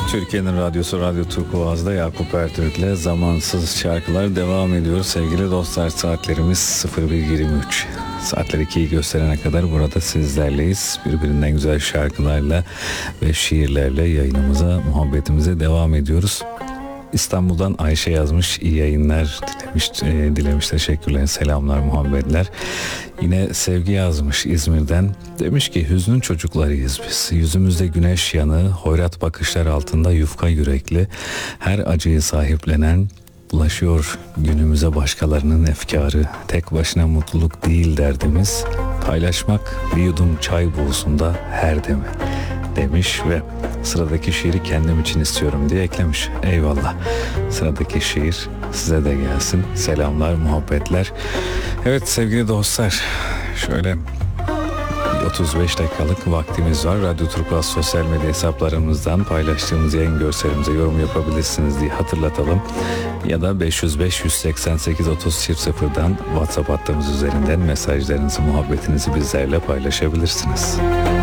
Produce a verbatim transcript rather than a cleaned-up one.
Türkiye'nin radyosu Radyo Turkuaz'da Yakup Ertürk'le Zamansız Şarkılar devam ediyor. Sevgili dostlar, saatlerimiz sıfır bir yirmi üç. Saatler ikiyi gösterene kadar burada sizlerleyiz. Birbirinden güzel şarkılarla ve şiirlerle yayınımıza, muhabbetimize devam ediyoruz. İstanbul'dan Ayşe yazmış, iyi yayınlar dilemiş, e, dilemiş teşekkürler, selamlar, muhabbetler. Yine Sevgi yazmış İzmir'den, demiş ki hüznün çocuklarıyız biz, yüzümüzde güneş yanığı, hoyrat bakışlar altında yufka yürekli, her acıyı sahiplenen, bulaşıyor günümüze başkalarının efkarı, tek başına mutluluk değil derdimiz, paylaşmak bir yudum çay buğusunda her demi demiş ve sıradaki şiiri kendim için istiyorum diye eklemiş. Eyvallah. Sıradaki şiir size de gelsin. Selamlar, muhabbetler. Evet sevgili dostlar, şöyle otuz beş dakikalık vaktimiz var. Radyo Turkuaz sosyal medya hesaplarımızdan paylaştığımız yayın görselimize yorum yapabilirsiniz diye hatırlatalım. Ya da beş yüz beş yüz seksen sekiz otuz sıfırdan WhatsApp hattımız üzerinden mesajlarınızı, muhabbetinizi bizlerle paylaşabilirsiniz.